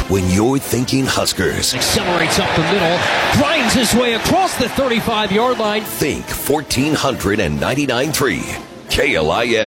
when you're thinking Huskers. Accelerates up the middle, grinds his way across the 35-yard line. Think 1499.3 KLIS.